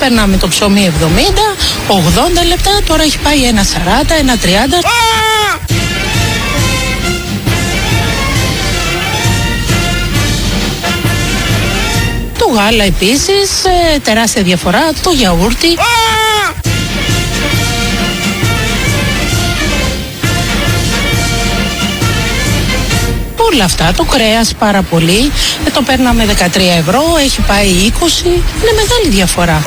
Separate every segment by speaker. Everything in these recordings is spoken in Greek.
Speaker 1: περνάμε το ψωμί 70, 80 λεπτά, τώρα έχει πάει 1,40, 1,30. Το γάλα επίσης, τεράστια διαφορά, το γιαούρτι. Όλα αυτά, το κρέας πάρα πολύ, το παίρναμε 13 ευρώ, έχει πάει 20, είναι μεγάλη διαφορά.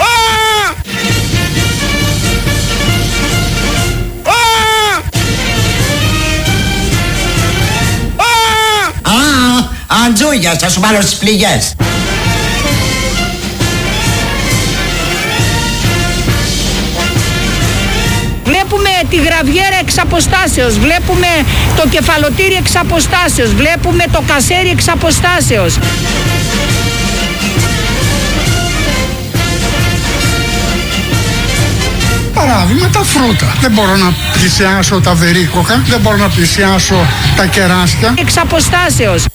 Speaker 2: Αντζούγια, θα σου βάλω στις πληγές.
Speaker 3: Βλέπουμε τη γραβιέρα εξ αποστάσεως, βλέπουμε το κεφαλοτήρι εξ αποστάσεως, βλέπουμε το κασέρι εξ αποστάσεως.
Speaker 4: Παράδειγμα τα φρούτα. Δεν μπορώ να πλησιάσω τα βερίκοκα, δεν μπορώ να πλησιάσω τα κεράσια.
Speaker 3: Εξ αποστάσεως.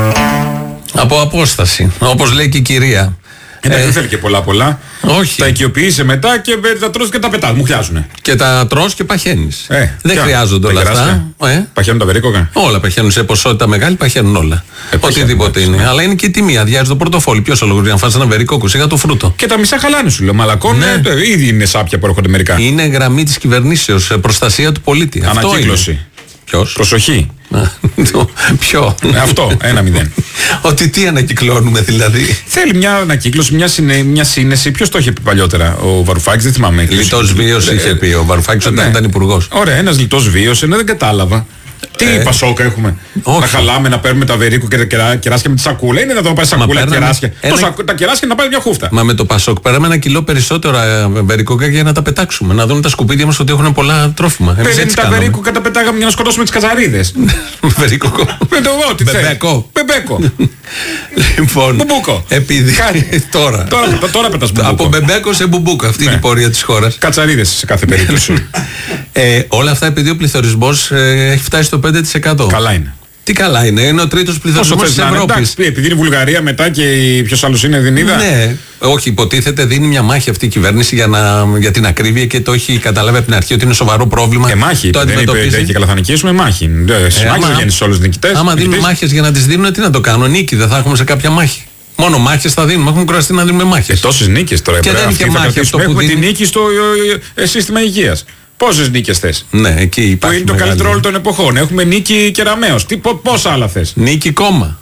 Speaker 5: Από απόσταση, όπως λέει και η κυρία.
Speaker 6: Δεν θέλει και πολλά.
Speaker 5: Όχι.
Speaker 6: Τα οικειοποιείσαι μετά και τα τρως και τα πετάς. Μου χιάζουνε.
Speaker 5: Και τα τρως και παχαίνεις. Δεν χρειάζονται όλα αυτά.
Speaker 6: Παχαίνουν τα βερίκοκα.
Speaker 5: Όλα παχαίνουν σε ποσότητα μεγάλη, παχαίνουν όλα. Οτιδήποτε είναι. Αλλά είναι και η τιμή. Αδειάζει το πορτοφόλι. Ποιος ο λόγος για να φας ένα βερίκοκο, σιγά το φρούτο.
Speaker 6: Και τα μισά χαλάνε σου λέω. Μαλακώνε. Ήδη είναι σάπια που έρχονται μερικά.
Speaker 5: Είναι γραμμή της κυβερνήσεως. Προστασία του πολίτη.
Speaker 6: Ανακύκλωση.
Speaker 5: Ποιος?
Speaker 6: Προσοχή.
Speaker 5: Ποιο?
Speaker 6: Αυτό, 1-0.
Speaker 5: Ότι τι ανακυκλώνουμε δηλαδή.
Speaker 6: Θέλει μια ανακύκλωση, μια σύνεση. Ποιος το είχε πει παλιότερα, ο Βαρουφάκης, δεν θυμάμαι.
Speaker 5: Λιτός βίος είχε πει ο Βαρουφάκης όταν ήταν υπουργός.
Speaker 6: Ωραία, ένας λιτός βίος, ενώ δεν κατάλαβα. Τι πασόκα έχουμε.
Speaker 5: Όχι.
Speaker 6: Να χαλάμε, να παίρνουμε τα βερίκου και τα κεράσια με τη σακούλα. Είναι να το πάει σακούλα και κεράσια. Τα κεράσια να πάει μια χούφτα.
Speaker 5: Μα με το πασόκ πέραμε 1 κιλό περισσότερα βερίκοκα για να τα πετάξουμε. Να δουν τα σκουπίδια μας ότι έχουν πολλά τρόφιμα.
Speaker 6: Παίρνει τα βερίκοκα, τα πετάγαμε για να σκοτώσουμε τις κατσαρίδες.
Speaker 5: Βερίκοκο.
Speaker 6: Με το ό,τι θέλει. Μπεμπέκο.
Speaker 5: Λοιπόν.
Speaker 6: Μπουμπούκο.
Speaker 5: Επειδή.
Speaker 6: Τώρα πετάς μπουμπούκο.
Speaker 5: Από μπεμπέκο σε μπουμπούκο. Αυτή είναι η πορεία της χώρας.
Speaker 6: Κατσαρίδες σε κάθε περίπτωση.
Speaker 5: Όλα αυτά επειδή ο πληθωρισμός έχει φτάσει στο 5%.
Speaker 6: Καλά είναι.
Speaker 5: Τι καλά είναι, είναι ο τρίτος πληθωρισμός της Ευρώπης.
Speaker 6: Επειδή είναι η Βουλγαρία μετά και ποιος άλλος είναι, δεν είδα.
Speaker 5: Ναι, όχι, υποτίθεται δίνει μια μάχη αυτή η κυβέρνηση για την ακρίβεια και το έχει καταλάβει από την αρχή ότι είναι σοβαρό πρόβλημα.
Speaker 6: Μάχη.
Speaker 5: Το αντιμετωπίζει.
Speaker 6: Δεν και καλά θα νικήσουμε, μάχη. Μάχη δεν γίνει σε όλους τους νικητές.
Speaker 5: Άμα δίνουμε μάχες για να τις δίνουν, τι να το κάνουν, νίκη δεν θα έχουμε σε κάποια μάχη. Μόνο μάχες θα δίνουμε. Έχουμε κουραστεί να δίνουμε μάχες.
Speaker 6: Τόσες νίκες τώρα.
Speaker 5: Και δεν είναι και μάχη αυτό που
Speaker 6: έχουμε
Speaker 5: δίνει.
Speaker 6: τη νίκη στο σύστημα υγείας. Πόσες νίκες θες?
Speaker 5: Ναι, εκεί υπάρχει.
Speaker 6: Που είναι το καλύτερο όλων των εποχών. Έχουμε νίκη Κεραμέως. Πόσα άλλα θες?
Speaker 5: Νίκη κόμμα.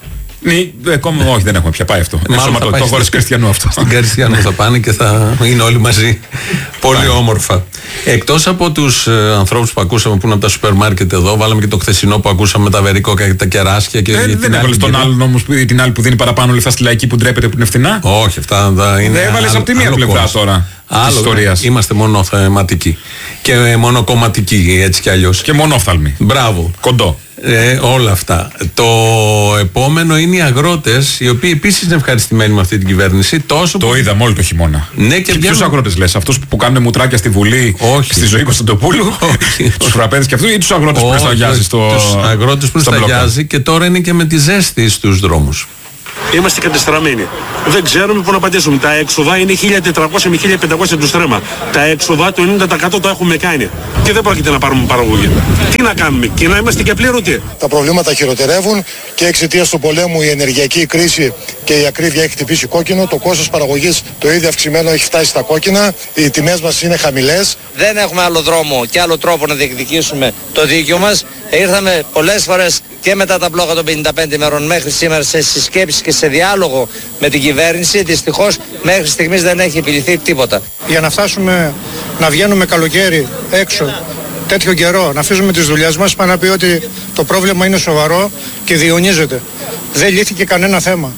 Speaker 6: Κόμμα, όχι, δεν έχουμε πια. Πάει αυτό. Το χώρος Κριστιανού αυτό.
Speaker 5: Στην Κριστιανού θα πάνε και θα είναι όλοι μαζί. Πολύ όμορφα. Εκτός από τους ανθρώπους που ακούσαμε που είναι από τα σούπερ μάρκετ εδώ, βάλαμε και το χθεσινό που ακούσαμε με τα βερίκοκα και τα κεράσια.
Speaker 6: Δεν έβαλες τον άλλον όμως, την άλλη που δίνει παραπάνω λεφτά στη λαϊκή που ντρέπεται που είναι φθηνά.
Speaker 5: Όχι, αυτά είναι.
Speaker 6: Έβαλες από τη μία πλευρά τώρα.
Speaker 5: Άλλο, είμαστε μόνο θεματικοί και μόνο κομματικοί έτσι κι αλλιώς.
Speaker 6: Και μονόφθαλμοι.
Speaker 5: Μπράβο.
Speaker 6: Κοντό.
Speaker 5: Όλα αυτά. Το επόμενο είναι οι αγρότες, οι οποίοι επίσης είναι ευχαριστημένοι με αυτή την κυβέρνηση.
Speaker 6: Το είδαμε όλο το χειμώνα.
Speaker 5: Ναι, και
Speaker 6: ποιους αγρότες λες, αυτούς που κάνουν μουτράκια στη Βουλή, στη ζωή Κωνσταντοπούλου, τους φραπέδες και αυτούς, ή τους αγρότες που σταγιάζει στο.
Speaker 5: Τους αγρότες που σταγιάζει και τώρα είναι και με τη ζέστη στους δρόμους.
Speaker 7: Είμαστε κατεστραμμένοι. Δεν ξέρουμε πού να πατήσουμε. Τα έξοδα είναι 1.400 με 1.500 του στρέμμα. Τα έξοδα το 90% το έχουμε κάνει. Και δεν πρόκειται να πάρουμε παραγωγή. Τι να κάνουμε, και να είμαστε και πλήρωτοι.
Speaker 8: Τα προβλήματα χειροτερεύουν και εξαιτίας του πολέμου η ενεργειακή κρίση και η ακρίβεια έχει χτυπήσει κόκκινο. Το κόστος παραγωγής το ίδιο αυξημένο έχει φτάσει στα κόκκινα. Οι τιμές μας είναι χαμηλές.
Speaker 9: Δεν έχουμε άλλο δρόμο και άλλο τρόπο να διεκδικήσουμε το δίκαιο μας. Ήρθαμε πολλές φορές και μετά τα μπλόκα των 55 ημερών μέχρι σήμερα σε συσκέψεις και σε διάλογο με την κυβέρνηση. Δυστυχώς μέχρι στιγμής δεν έχει επιληθεί τίποτα.
Speaker 8: Για να φτάσουμε να βγαίνουμε καλοκαίρι έξω τέτοιο καιρό, να αφήσουμε τις δουλειές μας, πάνε να πει ότι το πρόβλημα είναι σοβαρό και διονύζεται. Δεν λύθηκε κανένα θέμα.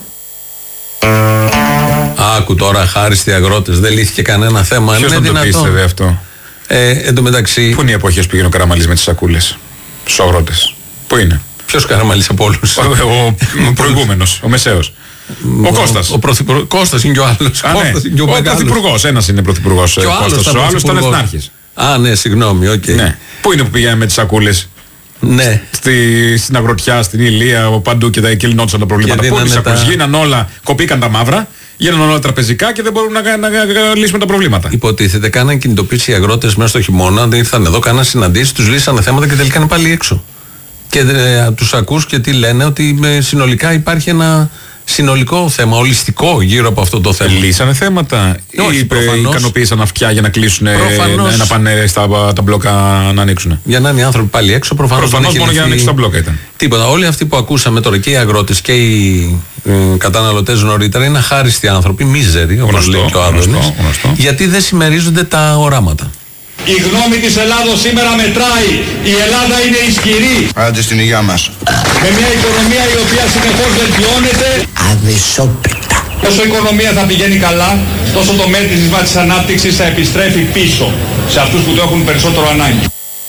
Speaker 5: Άκου τώρα, χάριστοι αγρότες, δεν λύθηκε κανένα θέμα.
Speaker 6: Ποιος δεν το πίστευε αυτό?
Speaker 5: Εν τω μεταξύ.
Speaker 6: Πού είναι οι εποχές που πήγαινε ο Καραμαλής με τις σακούλες στους αγρότες? Πού είναι?
Speaker 5: Ποιος Καραμαλής από όλους?
Speaker 6: Ο προηγούμενος, ο μεσαίος. Ο Κώστας.
Speaker 5: Ο πρωθυπουργός. Κώστας είναι και ο άλλος.
Speaker 6: Ο πρωθυπουργός, ένας είναι πρωθυπουργός. Ο άλλος ήταν εθνάρχης.
Speaker 5: Α, ναι, συγγνώμη, οκ.
Speaker 6: Πού είναι που πήγαινε με τις σακούλες?
Speaker 5: Ναι.
Speaker 6: Στην αγροτιά, στην Ηλία, παντού και τα εκεί λυνόντουσαν τα προβλήματα. Πού οι σακούλες? Γίναν όλα, κοπήκαν τα μαύρα Γίνανε όλα τραπεζικά και δεν μπορούν να λύσουμε τα προβλήματα.
Speaker 5: Υποτίθεται, κάναν κινητοποίηση οι αγρότες μέσα στο χειμώνα, δεν ήρθαν εδώ, κάναν συναντήσεις, τους λύσανε θέματα και τελικά είναι πάλι έξω. Και τους ακούς και τι λένε, ότι συνολικά υπάρχει ένα συνολικό θέμα, ολιστικό γύρω από αυτό το θέμα.
Speaker 6: Λύσανε θέματα ή ικανοποίησαν αυτιά για να κλείσουν, να πάνε τα μπλόκα να ανοίξουν?
Speaker 5: Για να είναι οι άνθρωποι πάλι έξω, προφανώς
Speaker 6: μόνο για να ανοίξουν τα μπλόκα ήταν.
Speaker 5: Τίποτα. Όλοι αυτοί που ακούσαμε τώρα, και οι αγρότες και οι καταναλωτές νωρίτερα, είναι αχάριστοι άνθρωποι, μίζεροι, όπως λέει και ο Άδωνης, γιατί δεν συμμερίζονται τα οράματα.
Speaker 10: Η γνώμη της Ελλάδος σήμερα μετράει. Η Ελλάδα είναι ισχυρή.
Speaker 2: Άντε στην υγειά μας.
Speaker 10: Με μια οικονομία η οποία συνεχώς βελτιώνεται.
Speaker 2: Αδυσόπιτα.
Speaker 10: Όσο η οικονομία θα πηγαίνει καλά, τόσο το μέτρησμα της ανάπτυξης θα επιστρέφει πίσω σε αυτούς που το έχουν περισσότερο ανάγκη.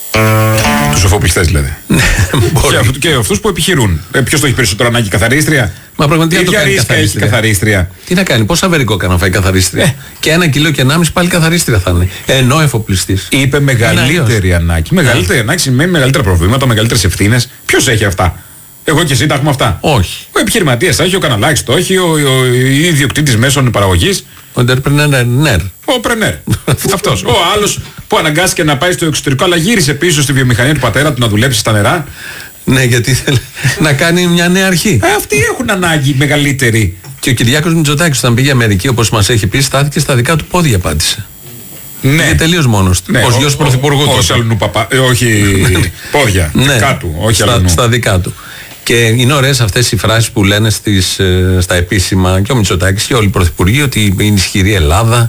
Speaker 6: Τους εφοπλιστές δηλαδή. Και αυτούς που επιχειρούν. Ποιος το έχει περισσότερο ανάγκη, καθαρίστρια?
Speaker 5: Μα πραγματικά το κάνει
Speaker 6: καθαρίστρια.
Speaker 5: Τι να κάνει, πόσα βερικό κάνει να φάει καθαρίστρια? Και 1 κιλό και 1,5 πάλι καθαρίστρια θα είναι. Ενώ εφοπλιστής.
Speaker 6: Είπε μεγαλύτερη ανάγκη. Μεγαλύτερη ανάγκη σημαίνει μεγαλύτερα προβλήματα, μεγαλύτερες ευθύνες. Ποιος έχει αυτά? Εγώ και εσύ τα έχουμε αυτά?
Speaker 5: Όχι.
Speaker 6: Ο επιχειρηματίας το έχει, ο καναλάκης το έχει, ο ιδιοκτήτης μέσων παραγωγής.
Speaker 5: Ο entrepreneur.
Speaker 6: Ο πρενέρ. Αυτός. Ο άλλος που αναγκάστηκε να πάει στο εξωτερικό, αλλά γύρισε πίσω στη βιομηχανία του πατέρα του να δουλέψει στα νερά.
Speaker 5: Ναι, γιατί θέλει να κάνει μια νέα αρχή.
Speaker 6: Αυτοί έχουν ανάγκη μεγαλύτερη.
Speaker 5: Και ο Κυριάκος Μητσοτάκης, όταν πήγε Αμερική, όπως μας έχει πει, στάθηκε στα δικά του πόδια, απάντησε.
Speaker 6: Ναι.
Speaker 5: Και τελείως μόνος του.
Speaker 6: Ναι,
Speaker 5: ως γιος πρωθυπουργού.
Speaker 6: Όχι αλλού όχι πόδια.
Speaker 5: Ναι,
Speaker 6: δικά του, όχι
Speaker 5: στα δικά του. Και είναι ωραίες αυτές οι φράσεις που λένε στα επίσημα, και ο Μητσοτάκης και όλοι οι πρωθυπουργοί, ότι είναι ισχυρή Ελλάδα,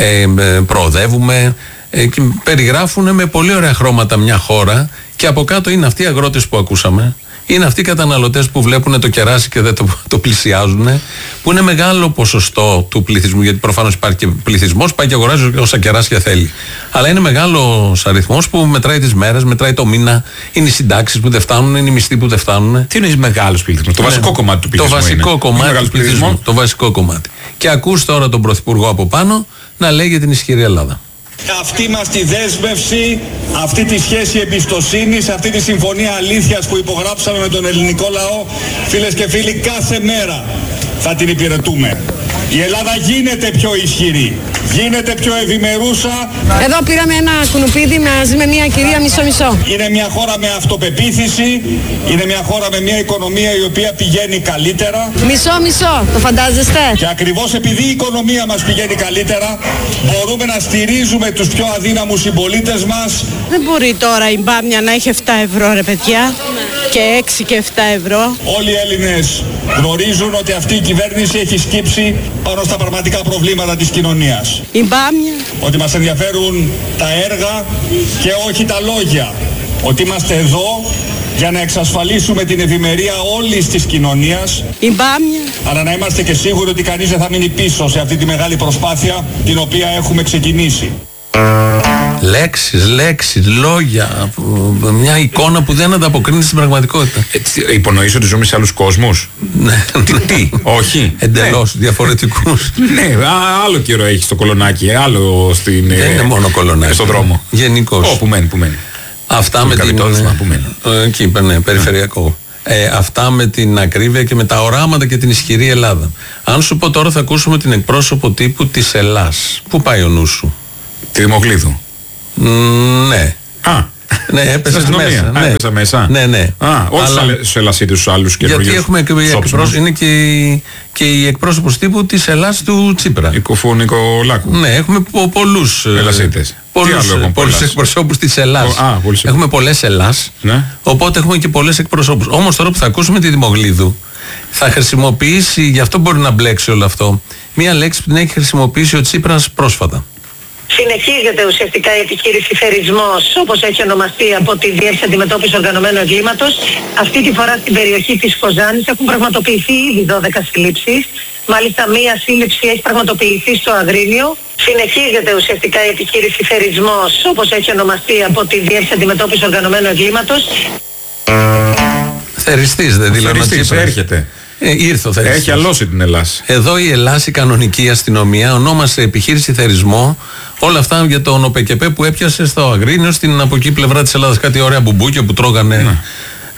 Speaker 5: προοδεύουμε, και περιγράφουν με πολύ ωραία χρώματα μια χώρα, και από κάτω είναι αυτοί οι αγρότες που ακούσαμε, είναι αυτοί οι καταναλωτές που βλέπουν το κεράσι και δεν το πλησιάζουν, που είναι μεγάλο ποσοστό του πληθυσμού, γιατί προφανώς υπάρχει και πληθυσμός, πάει και αγοράζει όσα κεράσια θέλει. Αλλά είναι μεγάλος αριθμός που μετράει τις μέρες, μετράει το μήνα, είναι οι συντάξεις που δεν φτάνουν, είναι οι μισθοί που δεν φτάνουν.
Speaker 6: Τι είναι μεγάλος πληθυσμός? Το βασικό κομμάτι του πληθυσμού.
Speaker 5: Το βασικό κομμάτι του πληθυσμού. Το βασικό κομμάτι. Και ακούς τώρα τον Πρωθυπουργό από πάνω να λέει για την ισχυρή Ελλάδα.
Speaker 10: Αυτή μας τη δέσμευση, αυτή τη σχέση εμπιστοσύνης, αυτή τη συμφωνία αλήθειας που υπογράψαμε με τον ελληνικό λαό, φίλες και φίλοι, κάθε μέρα θα την υπηρετούμε. Η Ελλάδα γίνεται πιο ισχυρή, γίνεται πιο ευημερούσα.
Speaker 3: Εδώ πήραμε ένα κουνουπίδι μαζί με μια κυρία μισό-μισό.
Speaker 10: Είναι μια χώρα με αυτοπεποίθηση, είναι μια χώρα με μια οικονομία η οποία πηγαίνει καλύτερα.
Speaker 3: Μισό-μισό, το φαντάζεστε?
Speaker 10: Και ακριβώς επειδή η οικονομία μας πηγαίνει καλύτερα, μπορούμε να στηρίζουμε τους πιο αδύναμους συμπολίτες μας.
Speaker 1: Δεν μπορεί τώρα η μπάμια να έχει 7 ευρώ, ρε παιδιά, και 6 και 7 ευρώ.
Speaker 10: Όλοι οι Έλληνες γνωρίζουν ότι αυτή η κυβέρνηση έχει σκύψει πάνω στα πραγματικά προβλήματα της κοινωνίας.
Speaker 1: Η μπάμια.
Speaker 10: Ότι μας ενδιαφέρουν τα έργα και όχι τα λόγια. Ότι είμαστε εδώ για να εξασφαλίσουμε την ευημερία όλης της κοινωνίας.
Speaker 1: Η μπάμια.
Speaker 10: Αλλά να είμαστε και σίγουροι ότι κανείς δεν θα μείνει πίσω σε αυτή τη μεγάλη προσπάθεια την οποία έχουμε ξεκινήσει.
Speaker 5: Λέξεις, λόγια, μια εικόνα που δεν ανταποκρίνεται στην πραγματικότητα.
Speaker 6: Υπονοείς ότι ζούμε σε άλλους κόσμους?
Speaker 5: Ναι.
Speaker 6: Τι, όχι.
Speaker 5: Εντελώς διαφορετικούς.
Speaker 6: Ναι, άλλο καιρό έχει στο Κολονάκι, άλλο στην.
Speaker 5: Δεν είναι μόνο Κολονάκι.
Speaker 6: Στον δρόμο.
Speaker 5: Γενικώς.
Speaker 6: Που μένει.
Speaker 5: Αυτά με την. Εκεί είπε, ναι, περιφερειακό. Αυτά με την ακρίβεια και με τα οράματα και την ισχυρή Ελλάδα. Αν σου πω τώρα, θα ακούσουμε την εκπρόσωπο τύπου της Ελλάς. Πού πάει ο νους σου?
Speaker 6: Τη Δημοκλίδου.
Speaker 5: Ναι. Ναι, έπεσε μέσα.
Speaker 6: Ναι. Έπεσα μέσα.
Speaker 5: Ναι.
Speaker 6: Όχι στους Ελλασίτες τους άλλους καινούριους.
Speaker 5: Γιατί έχουμε είναι και η εκπρόσωπος τύπου της Ελλάς του Τσίπρα.
Speaker 6: Νικολάκου.
Speaker 5: Ναι, έχουμε πολλούς
Speaker 6: Ελλασίτες.
Speaker 5: Πολλούς εκπροσώπους της Ελλάς. Έχουμε πολλές Ελλάς, ναι. Οπότε έχουμε και πολλές εκπροσώπους. Όμως τώρα που θα ακούσουμε τη Δημοκλίδου, θα χρησιμοποιήσει, γι' αυτό μπορεί να μπλέξει όλο αυτό, μία λέξη που την έχει χρησιμοποιήσει ο Τσίπρας πρόσφατα.
Speaker 11: Συνεχίζεται ουσιαστικά η επιχείρηση θερισμός, όπως έχει ονομαστεί από τη Διεύθυνση Αντιμετώπισης Οργανωμένου Εγκλήματος. Αυτή τη φορά στην περιοχή της Κοζάνης έχουν πραγματοποιηθεί ήδη 12 συλλήψεις. Μάλιστα μία σύλληψη έχει πραγματοποιηθεί στο Αγρίνιο. Συνεχίζεται ουσιαστικά η επιχείρηση θερισμός, όπως έχει ονομαστεί από τη Διεύθυνση Αντιμετώπισης Οργανωμένου Εγκλήματος.
Speaker 5: Θεριστής δεν δηλώνει.
Speaker 6: Έρχεται.
Speaker 5: Ήρθε ο θεριστής.
Speaker 6: Έχει αλώσει την Ελλάς.
Speaker 5: Εδώ η Ελλάς, η κανονική αστυνομία, ονόμασε επιχείρηση θερισμό όλα αυτά για τον ΟΠΕΚΕΠΕ που έπιασε στο Αγρίνιο, στην από εκεί πλευρά της Ελλάδας. Κάτι ωραία μπουμπούκια που τρώγανε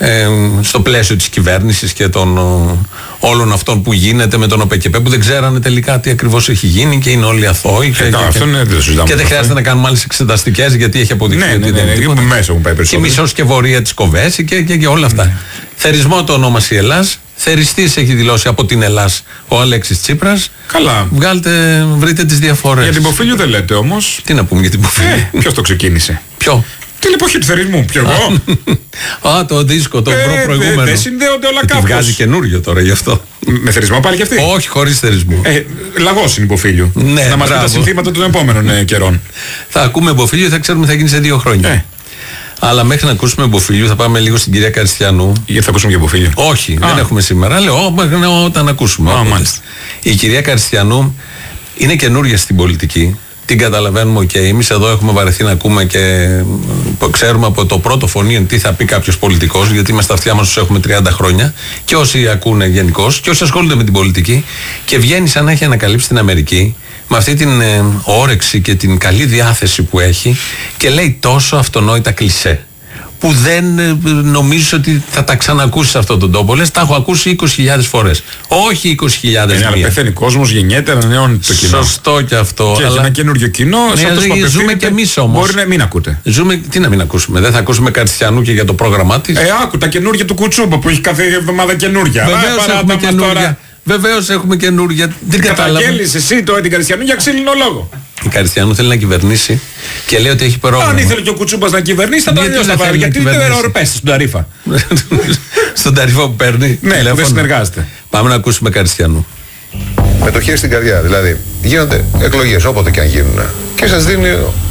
Speaker 5: στο πλαίσιο της κυβέρνησης και των όλων αυτών που γίνεται με τον ΟΠΕΚΕΠΕ, που δεν ξέρανε τελικά τι ακριβώς έχει γίνει και είναι όλοι αθώοι. Και δεν χρειάζεται να κάνουμε άλλες εξεταστικές, γιατί έχει αποδειχθεί ότι δεν είναι τίποτα. Και μισοσκευωρία της Κοβέση και όλα αυτά. Θερισμό το ονόμασε η Ελλάς. Θεριστής έχει δηλώσει από την Ελλάς ο Αλέξης Τσίπρας.
Speaker 6: Καλά.
Speaker 5: Βρείτε τις διαφορές.
Speaker 6: Για την Ποφίλιο δεν λέτε όμως.
Speaker 5: Τι να πούμε για την Ποφίλιο.
Speaker 6: Ποιος το ξεκίνησε?
Speaker 5: Ποιο?
Speaker 6: Την εποχή του θερισμού. Ποιο εγώ?
Speaker 5: Το δίσκο, το προηγούμενο.
Speaker 6: Δεν συνδέονται όλα κάπως.
Speaker 5: Βγάζει καινούριο τώρα γι' αυτό.
Speaker 6: Με θερισμό πάλι και αυτή? Όχι,
Speaker 5: χωρίς θερισμό.
Speaker 6: Λαγός είναι η Ποφίλιο.
Speaker 5: Ναι,
Speaker 6: να μας πει τα συνθήματα των επόμενων καιρών.
Speaker 5: Θα ακούμε Ποφίλιο, θα ξέρουμε θα γίνει σε 2 χρόνια. Αλλά μέχρι να ακούσουμε Μποφίλιο θα πάμε λίγο στην κυρία Καριστιανού.
Speaker 6: Γιατί θα ακούσουμε και Μποφίλιο?
Speaker 5: Όχι, δεν έχουμε σήμερα. Λέω όταν ακούσουμε. Η κυρία Καριστιανού είναι καινούργια στην πολιτική. Την καταλαβαίνουμε, εμείς εδώ έχουμε βαρεθεί να ακούμε και ξέρουμε από το πρώτο φωνή τι θα πει κάποιος πολιτικός, γιατί με στα αυτιά μας τους έχουμε 30 χρόνια και όσοι ακούνε γενικώς και όσοι ασχολούνται με την πολιτική, και βγαίνει σαν να έχει ανακαλύψει την Αμερική με αυτή την όρεξη και την καλή διάθεση που έχει και λέει τόσο αυτονόητα κλισέ που δεν νομίζεις ότι θα τα ξανακούσεις σε αυτόν τον τόπο. Λες, τα έχω ακούσει 20.000 φορές. Όχι 20.000.
Speaker 6: Αλλά πεθαίνει κόσμος, γεννιέται, ανανεώνει το κοινό.
Speaker 5: Σωστό και αυτό.
Speaker 6: Και έχει ένα καινούριο κοινό.
Speaker 5: Ζούμε και εμείς όμως.
Speaker 6: Μπορεί να μην ακούτε.
Speaker 5: Τι να μην ακούσουμε? Δεν θα ακούσουμε Καριστιανού και για το πρόγραμμά της?
Speaker 6: Άκου τα καινούργια του Κουτσούμπα που έχει κάθε εβδομάδα καινούργια.
Speaker 5: Βεβαίως έχουμε καινούργια. Βεβαίως έχουμε καινούργια.
Speaker 6: Δεν καταγγέλεις εσύ την Καριστιανού για ξύλινο λόγο.
Speaker 5: Η Καριστιανού θέλει να κυβερνήσει και λέει ότι έχει πρόγραμμα.
Speaker 6: Αν ήθελε και ο Κουτσούμπας να κυβερνήσει, θα το αλλιώς. Γιατί δεν ορπέσει στον Ταρίφα.
Speaker 5: Στον Ταρίφα που παίρνει.
Speaker 6: Ναι, που δεν συνεργάζεται.
Speaker 5: Πάμε να ακούσουμε Καριστιανού.
Speaker 12: Με το χέρι στην καρδιά. Δηλαδή, γίνονται εκλογές όποτε και αν γίνουν. Και σας δίνει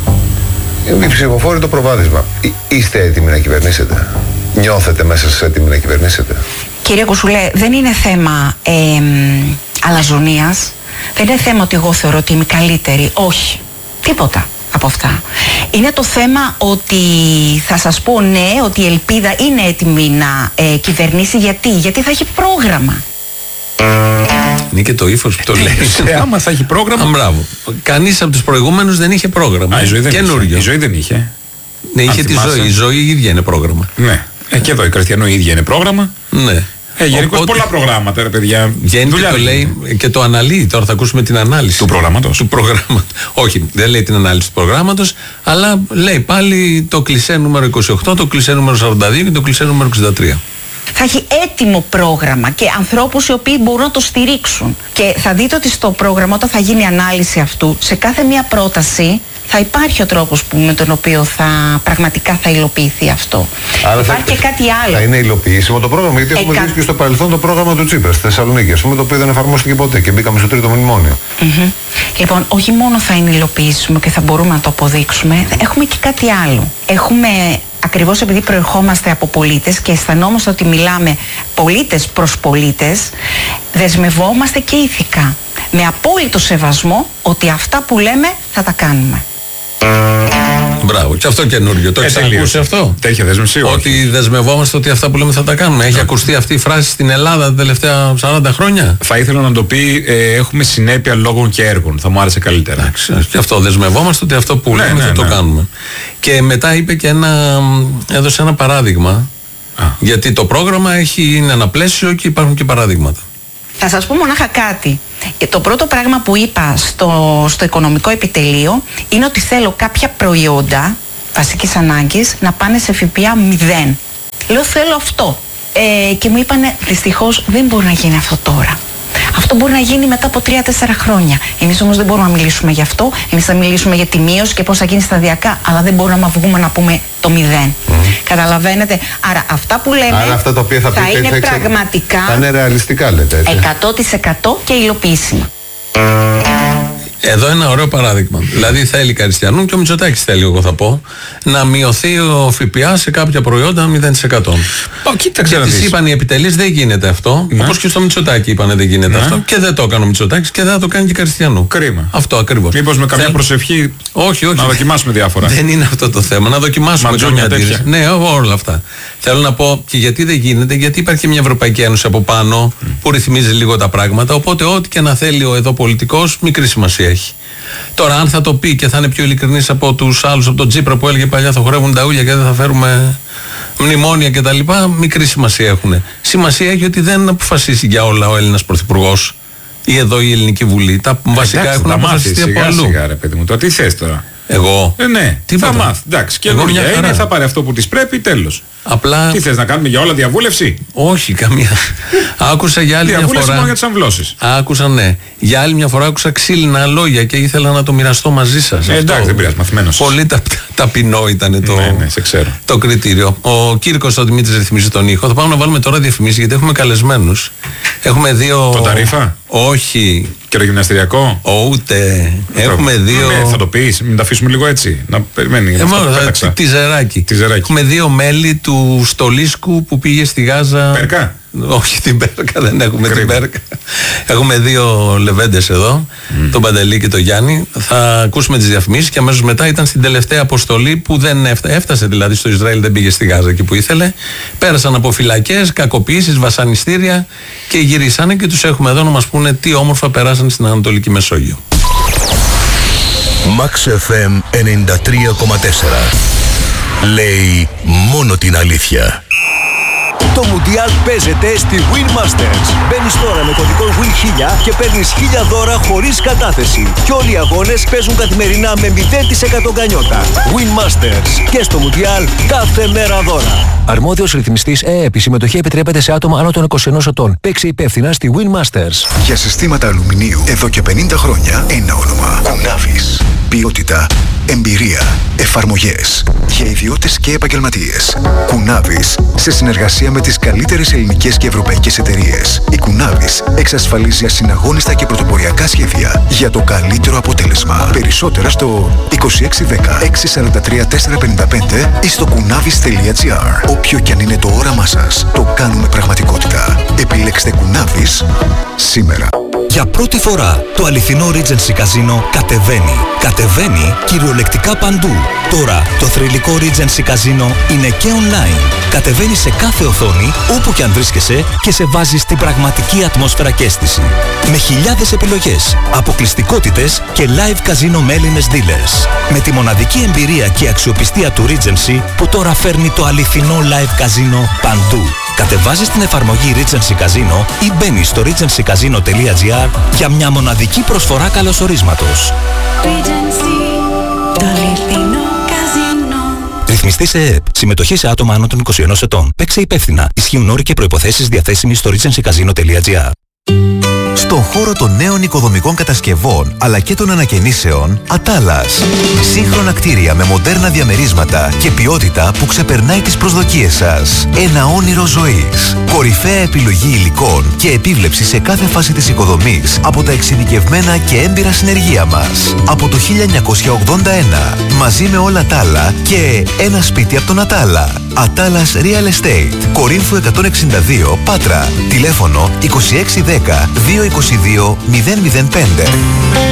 Speaker 12: οι ψηφοφόροι το προβάδισμα. Είστε έτοιμοι να κυβερνήσετε? Νιώθετε μέσα σας έτοιμοι να κυβερνήσετε?
Speaker 13: Κύριε Κουσουλέ, δεν είναι θέμα αλαζονίας. Δεν είναι θέμα ότι εγώ θεωρώ ότι είμαι καλύτερη. Όχι. Τίποτα από αυτά. Είναι το θέμα ότι θα σας πω ναι, ότι η Ελπίδα είναι έτοιμη να κυβερνήσει. Γιατί θα έχει πρόγραμμα.
Speaker 5: Είναι και το ύφος που το λέει.
Speaker 6: Άμα θα έχει πρόγραμμα.
Speaker 5: Μπράβο. Κανείς από τους προηγούμενους δεν είχε πρόγραμμα.
Speaker 6: Η ζωή δεν είχε.
Speaker 5: Ναι, είχε τη ζωή. Η ζωή η ίδια είναι πρόγραμμα.
Speaker 6: Ναι. Και εδώ η Καριστιανού η ίδια είναι πρόγραμμα.
Speaker 5: Ναι.
Speaker 6: Γενικώς πολλά προγράμματα, ρε παιδιά.
Speaker 5: Βγαίνει και το λέει και το αναλύει. Τώρα θα ακούσουμε την ανάλυση
Speaker 6: του προγράμματος.
Speaker 5: Όχι, δεν λέει την ανάλυση του προγράμματος, αλλά λέει πάλι το κλισέ νούμερο 28, το κλισέ νούμερο 42 και το κλισέ νούμερο 63.
Speaker 13: Θα έχει έτοιμο πρόγραμμα και ανθρώπους οι οποίοι μπορούν να το στηρίξουν. Και θα δείτε ότι στο πρόγραμμα, όταν θα γίνει ανάλυση αυτού, σε κάθε μία πρόταση θα υπάρχει ο τρόπος με τον οποίο πραγματικά θα υλοποιηθεί αυτό.
Speaker 12: Άρα
Speaker 13: υπάρχει και κάτι άλλο.
Speaker 12: Θα είναι υλοποιήσιμο το πρόγραμμα, γιατί έχουμε δει και στο παρελθόν το πρόγραμμα του Τσίπρα στη Θεσσαλονίκη, ας πούμε, το οποίο δεν εφαρμόστηκε ποτέ και μπήκαμε στο 3ο μνημόνιο.
Speaker 13: Λοιπόν, όχι μόνο θα είναι υλοποιήσιμο και θα μπορούμε να το αποδείξουμε, έχουμε και κάτι άλλο. Έχουμε, ακριβώς επειδή προερχόμαστε από πολίτες και αισθανόμαστε ότι μιλάμε πολίτες προς πολίτες, δεσμευόμαστε και ηθικά. Με απόλυτο σεβασμό ότι αυτά που λέμε θα τα κάνουμε.
Speaker 5: Μπράβο, και αυτό καινούριο. Το έχεις ακούσει αυτό?
Speaker 6: Τέτοια δέσμευση?
Speaker 5: Ότι δεσμευόμαστε ότι αυτά που λέμε θα τα κάνουμε. Έχει ακουστεί αυτή η φράση στην Ελλάδα τα τελευταία 40 χρόνια?
Speaker 6: Θα ήθελα να το πει, έχουμε συνέπεια λόγων και έργων. Θα μου άρεσε καλύτερα.
Speaker 5: Εντάξει, και αυτό δεσμευόμαστε ότι αυτό που λέμε θα το κάνουμε. Και μετά είπε και έδωσε ένα παράδειγμα. Γιατί το πρόγραμμα είναι ένα πλαίσιο και υπάρχουν και παραδείγματα.
Speaker 13: Θα σας πω μονάχα κάτι. Το πρώτο πράγμα που είπα στο οικονομικό επιτελείο είναι ότι θέλω κάποια προϊόντα βασικής ανάγκης να πάνε σε ΦΠΑ 0. Λέω θέλω αυτό. Και μου είπανε δυστυχώς δεν μπορεί να γίνει αυτό τώρα. Αυτό μπορεί να γίνει μετά από 3-4 χρόνια. Εμείς όμως δεν μπορούμε να μιλήσουμε γι' αυτό. Εμείς θα μιλήσουμε για τη μείωση και πώς θα γίνει σταδιακά, αλλά δεν μπορούμε να βγούμε να πούμε το 0. Καταλαβαίνετε. Άρα αυτά που λέμε
Speaker 12: αυτά τα οποία θα
Speaker 13: είναι πραγματικά.
Speaker 12: Θα είναι ρεαλιστικά, λέτε.
Speaker 13: 100% και υλοποιήσιμα.
Speaker 5: Εδώ ένα ωραίο παράδειγμα. Δηλαδή θέλει Καριστιανού και ο Μητσοτάκης θέλει, εγώ θα πω, να μειωθεί ο ΦΠΑ σε κάποια προϊόντα 0%.
Speaker 6: Κοίταξε να
Speaker 5: δεις. Τις είπαν οι επιτελείς δεν γίνεται αυτό. Όπως και στο Μητσοτάκη είπανε δεν γίνεται αυτό. Και δεν το έκανε ο Μητσοτάκης και δεν θα το κάνει και Καριστιανού.
Speaker 6: Κρίμα.
Speaker 5: Αυτό ακριβώς.
Speaker 6: Μήπως με καμιά προσευχή.
Speaker 5: Όχι.
Speaker 6: Να δοκιμάσουμε διάφορα.
Speaker 5: Δεν είναι αυτό το θέμα. Να δοκιμάσουμε καμιά αντίρρηση. Ναι, όλα αυτά. Θέλω να πω και γιατί δεν γίνεται, γιατί υπάρχει μια Ευρωπαϊκή Ένωση από πάνω που ρυθμίζει λίγο τα πράγματα. Οπότε ό,τι και να θέλει ο εδώ πολιτικός, μικρή σημασία έχει. Τώρα, αν θα το πει και θα είναι πιο ειλικρινής από τους άλλους, από τον Τσίπρα που έλεγε παλιά θα χορεύουν τα ούλια και δεν θα φέρουμε μνημόνια κτλ. Μικρή σημασία έχουν. Σημασία έχει ότι δεν αποφασίσει για όλα ο Έλληνας Πρωθυπουργός ή εδώ η Ελληνική Βουλή. Τα βασικά έχουν αποφασιστεί από αλλού.
Speaker 6: Σιγά, ρε παιδί μου, τώρα τι θες τώρα.
Speaker 5: Εγώ.
Speaker 6: Ναι, θα μάθει. Εντάξει, και εγώ είναι, θα πάρει αυτό που της πρέπει, τέλος.
Speaker 5: Απλά...
Speaker 6: Τι θες να κάνουμε για όλα διαβούλευση?
Speaker 5: Όχι, καμία. Άκουσα για άλλη μια φορά.
Speaker 6: Διαβούλευση μόνο για τις αμβλώσεις.
Speaker 5: Άκουσα, ναι. Για άλλη μια φορά άκουσα ξύλινα λόγια και ήθελα να το μοιραστώ μαζί σας.
Speaker 6: Εντάξει, δεν πειράζει, μαθημένος.
Speaker 5: Πολύ ταπεινό ήταν το κριτήριο. Ο Κύρκος ο Δημήτρης ρυθμίζει τον ήχο. Θα πάμε να βάλουμε τώρα διαφημίσεις γιατί έχουμε καλεσμένους. Έχουμε δύο.
Speaker 6: Το Ταρίφα?
Speaker 5: Όχι.
Speaker 6: Καιρογυμναστηριακό?
Speaker 5: Ούτε. Έχουμε δύο.
Speaker 6: Θα το πεις, μην τα αφήσουμε λίγο έτσι. Να περιμένει.
Speaker 5: Τιζεράκι. Έχουμε δύο μέλη του Στολίσκου που πήγε στη Γάζα.
Speaker 6: Πέρκα?
Speaker 5: Όχι την Πέρκα, δεν έχουμε την Πέρκα. Έχουμε δύο λεβέντες εδώ, τον Παντελή και τον Γιάννη. Θα ακούσουμε τις διαφημίσεις και αμέσως μετά ήταν στην τελευταία αποστολή που δεν έφτασε δηλαδή στο Ισραήλ, δεν πήγε στη Γάζα εκεί που ήθελε. Πέρασαν από φυλακές, κακοποιήσεις, βασανιστήρια και γυρίσανε και τους έχουμε εδώ να μας πούνε τι όμορφα περάσαν στην Ανατολική Μεσόγειο.
Speaker 14: Max FM 93,4 λέει μόνο την αλήθεια.
Speaker 15: Το Μουντιάλ παίζεται στη Win Masters. Μπαίνεις τώρα με κωδικό WIN1000 και παίρνεις 1000 δώρα χωρίς κατάθεση. Και όλοι οι αγώνες παίζουν καθημερινά με 0% γκανιότα. Win Masters. Και στο Μουντιάλ κάθε μέρα δώρα. Αρμόδιος ρυθμιστής ΕΕΠ. Η συμμετοχή επιτρέπεται σε άτομα άνω των 21 ετών. Παίξε υπεύθυνα στη Win Masters.
Speaker 16: Για συστήματα αλουμινίου εδώ και 50 χρόνια ένα όνομα. Κουνάβης. Ποιότητα, εμπειρία, εφαρμογές για ιδιώτες και επαγγελματίες. Κουνάβης, σε συνεργασία με τις καλύτερες ελληνικές και ευρωπαϊκές εταιρείες. Η Κουνάβης εξασφαλίζει ασυναγώνιστα και πρωτοποριακά σχέδια για το καλύτερο αποτέλεσμα. Περισσότερα στο 2610 643 455 ή στο kunavis.gr. Όποιο κι αν είναι το όραμά σας, το κάνουμε πραγματικότητα. Επιλέξτε Κουνάβης σήμερα.
Speaker 15: Για πρώτη φορά το αληθινό Regency Casino κατεβαίνει. Κατεβαίνει κυριολεκτικά παντού. Τώρα το θρυλικό Regency Casino είναι και online. Κατεβαίνει σε κάθε οθόνη, όπου και αν βρίσκεσαι και σε βάζει στην πραγματική ατμόσφαιρα και αίσθηση. Με χιλιάδες επιλογές, αποκλειστικότητες και live casino με Έλληνες dealers. Με τη μοναδική εμπειρία και αξιοπιστία του Regency που τώρα φέρνει το αληθινό live casino παντού. Κατεβάζεις την εφαρμογή Regency Casino ή μπαίνεις στο regencycasino.gr για μια μοναδική προσφορά καλωσορίσματος.
Speaker 17: Το αληθινό καζίνο.
Speaker 15: Ρυθμιστής ΕΕΠ. Συμμετοχή σε άτομα άνω των 21 ετών. Παίξε υπεύθυνα. Ισχύουν όροι και προϋποθέσεις διαθέσιμοι στο regencycasino.gr.
Speaker 18: Στον χώρο των νέων οικοδομικών κατασκευών αλλά και των ανακαινήσεων, Ατάλας. Σύγχρονα κτίρια με μοντέρνα διαμερίσματα και ποιότητα που ξεπερνάει τις προσδοκίες σας. Ένα όνειρο ζωής. Κορυφαία επιλογή υλικών και επίβλεψη σε κάθε φάση της οικοδομής από τα εξειδικευμένα και έμπειρα συνεργεία μας. Από το 1981, μαζί με όλα τα άλλα και ένα σπίτι από τον Ατάλα. Ατάλας Real Estate. Κορίνθου 162, Πάτρα. Τηλέφωνο 2610 222 005.